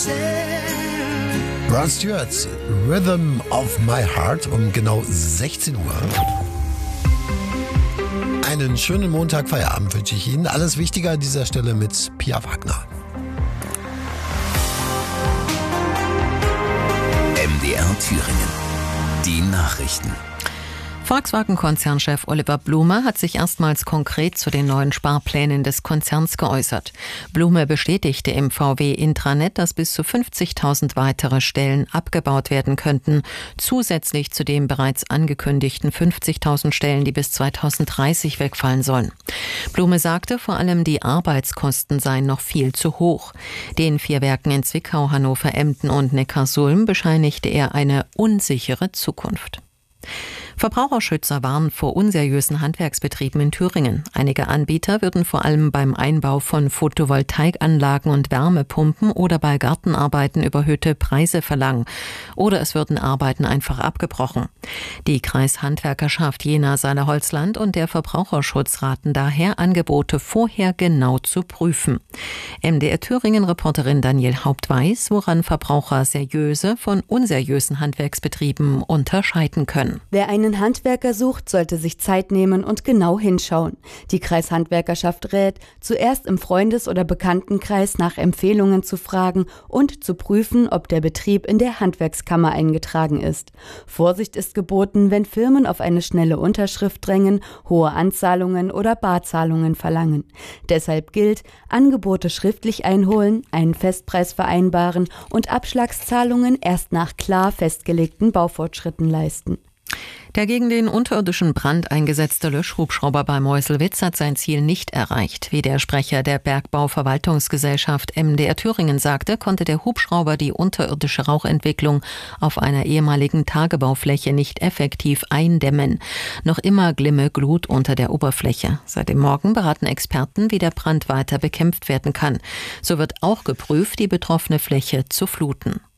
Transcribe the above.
Rod Stewart's Rhythm of My Heart um genau 16 Uhr. Einen schönen Montag-Feierabend wünsche ich Ihnen. Alles Wichtige an dieser Stelle mit Pia Wagner. MDR Thüringen. Die Nachrichten. Volkswagen-Konzernchef Oliver Blume hat sich erstmals konkret zu den neuen Sparplänen des Konzerns geäußert. Blume bestätigte im VW-Intranet, dass bis zu 50.000 weitere Stellen abgebaut werden könnten, zusätzlich zu den bereits angekündigten 50.000 Stellen, die bis 2030 wegfallen sollen. Blume sagte, vor allem die Arbeitskosten seien noch viel zu hoch. Den 4 Werken in Zwickau, Hannover, Emden und Neckarsulm bescheinigte er eine unsichere Zukunft. Verbraucherschützer warnen vor unseriösen Handwerksbetrieben in Thüringen. Einige Anbieter würden vor allem beim Einbau von Photovoltaikanlagen und Wärmepumpen oder bei Gartenarbeiten überhöhte Preise verlangen. Oder es würden Arbeiten einfach abgebrochen. Die Kreishandwerkerschaft Jena-Saale-Holzland und der Verbraucherschutz raten daher, Angebote vorher genau zu prüfen. MDR Thüringen-Reporterin Daniel Haupt weiß, woran Verbraucher seriöse von unseriösen Handwerksbetrieben unterscheiden können. Wer einen Handwerker sucht, sollte sich Zeit nehmen und genau hinschauen. Die Kreishandwerkerschaft rät, zuerst im Freundes- oder Bekanntenkreis nach Empfehlungen zu fragen und zu prüfen, ob der Betrieb in der Handwerkskammer eingetragen ist. Vorsicht ist geboten, wenn Firmen auf eine schnelle Unterschrift drängen, hohe Anzahlungen oder Barzahlungen verlangen. Deshalb gilt, Angebote schriftlich einholen, einen Festpreis vereinbaren und Abschlagszahlungen erst nach klar festgelegten Baufortschritten leisten. Der gegen den unterirdischen Brand eingesetzte Löschhubschrauber bei Meuselwitz hat sein Ziel nicht erreicht. Wie der Sprecher der Bergbauverwaltungsgesellschaft MDR Thüringen sagte, konnte der Hubschrauber die unterirdische Rauchentwicklung auf einer ehemaligen Tagebaufläche nicht effektiv eindämmen. Noch immer glimme Glut unter der Oberfläche. Seit dem Morgen beraten Experten, wie der Brand weiter bekämpft werden kann. So wird auch geprüft, die betroffene Fläche zu fluten.